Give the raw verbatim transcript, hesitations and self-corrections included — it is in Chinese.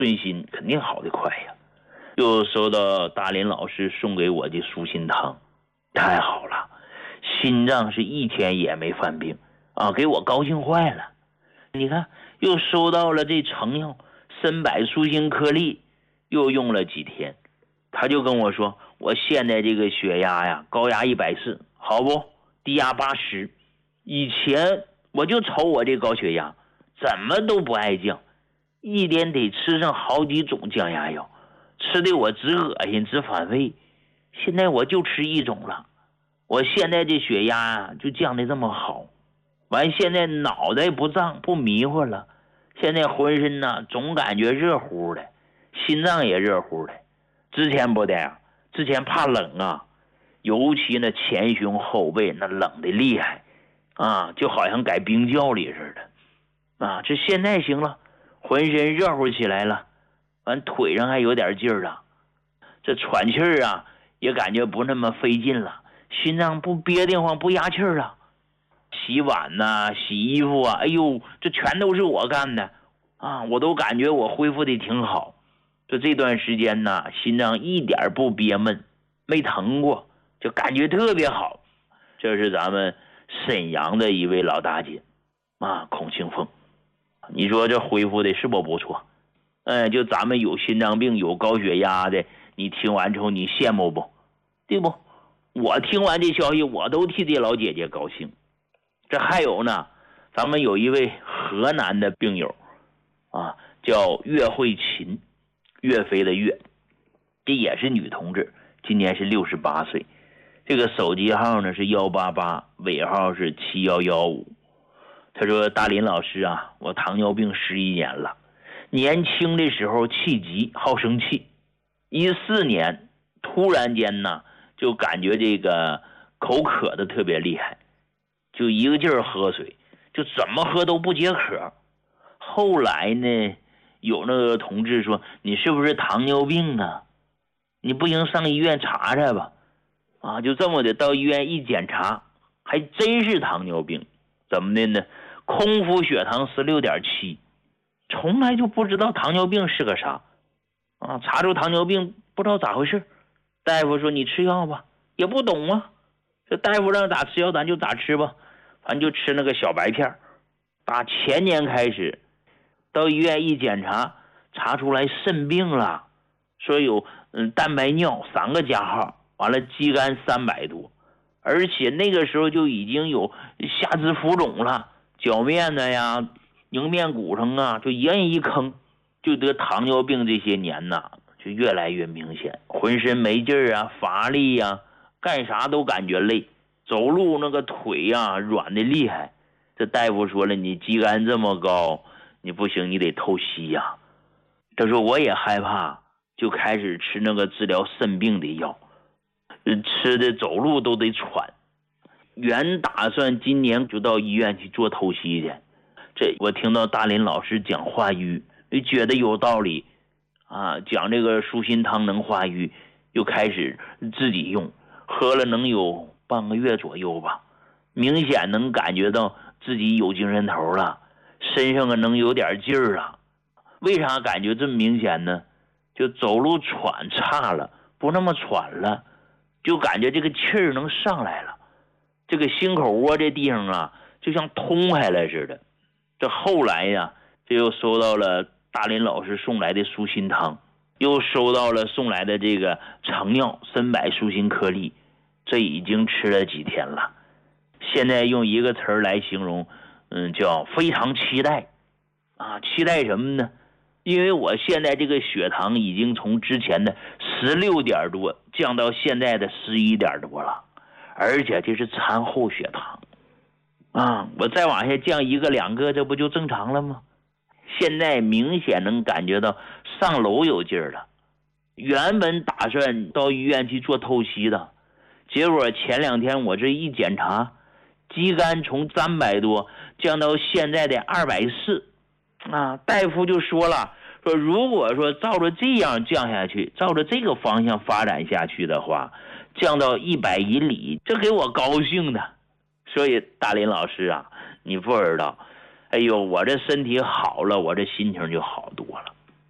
顺心肯定好得快呀。又收到大林老师送给我的舒心汤，太好了，心脏是一天也没犯病啊，给我高兴坏了。你看，又收到了这成药参柏舒心颗粒，又用了几天，他就跟我说，我现在这个血压呀，高压一百四，好不？低压八十。以前我就瞅我这高血压，怎么都不爱降，一天得吃上好几种降压药，吃的我直恶心直反胃。现在我就吃一种了，我现在这血压啊就降得这么好，完现在脑袋不胀不迷糊了，现在浑身呢总感觉热乎的，心脏也热乎的。之前不这样，之前怕冷啊，尤其那前胸后背那冷的厉害啊，就好像改冰窖里似的啊。这现在行了，浑身热乎起来了，完腿上还有点劲儿了，这喘气儿啊也感觉不那么费劲了，心脏不憋得慌不压气儿了。洗碗呐、啊、洗衣服啊，哎呦，这全都是我干的啊，我都感觉我恢复的挺好。就这段时间呢，心脏一点不憋闷，没疼过，就感觉特别好。这是咱们沈阳的一位老大姐啊，孔庆凤。你说这恢复的是不不错？哎，就咱们有心脏病有高血压的，你听完之后你羡慕不？对不？我听完这消息我都替这老姐姐高兴。这还有呢，咱们有一位河南的病友啊，叫岳慧琴，岳飞的岳，这也是女同志，今年是六十八岁。这个手机号呢是一八八，尾号是七一一五。他说，大林老师啊，我糖尿病十一年了，年轻的时候气急好生气，一四年突然间呢就感觉这个口渴的特别厉害，就一个劲儿喝水，就怎么喝都不解渴。后来呢，有那个同志说，你是不是糖尿病啊？你不行上医院查查吧。啊，就这么的到医院一检查，还真是糖尿病。怎么的呢？空腹血糖 十六点七， 从来就不知道糖尿病是个啥啊，查出糖尿病不知道咋回事。大夫说你吃药吧，也不懂啊，这大夫让咋吃药咱就咋吃吧，反正就吃那个小白片。打前年开始到医院一检查，查出来肾病了，说有嗯蛋白尿三个加号，完了肌酐三百多，而且那个时候就已经有下肢浮肿了，脚面子呀迎面骨上啊就一人一坑，就得糖尿病。这些年呐就越来越明显，浑身没劲儿啊，乏力呀、啊，干啥都感觉累，走路那个腿呀、啊、软的厉害。这大夫说了，你肌酐这么高，你不行，你得透析呀。他说我也害怕，就开始吃那个治疗肾病的药，吃的走路都得喘。原打算今年就到医院去做透析去，这我听到大林老师讲化瘀，觉得有道理啊，讲这个舒心汤能化瘀，又开始自己用，喝了能有半个月左右吧，明显能感觉到自己有精神头了，身上啊能有点劲儿了。为啥感觉这么明显呢？就走路喘差了，不那么喘了，就感觉这个气儿能上来了，这个心口窝这地方啊就像通开了似的。这后来呀，这又收到了大林老师送来的舒心汤，又收到了送来的这个成药参柏舒心颗粒，这已经吃了几天了。现在用一个词儿来形容，嗯，叫非常期待啊！期待什么呢？因为我现在这个血糖已经从之前的十六点多降到现在的十一点多了，而且这是餐后血糖啊！我再往下降一个两个，这不就正常了吗？现在明显能感觉到上楼有劲儿了。原本打算到医院去做透析的，结果前两天我这一检查，肌酐从三百多降到现在的二百四啊！大夫就说了，说如果说照着这样降下去，照着这个方向发展下去的话，降到一百以里，这给我高兴的。所以大林老师啊，你不知道，哎呦，我这身体好了，我这心情就好多了。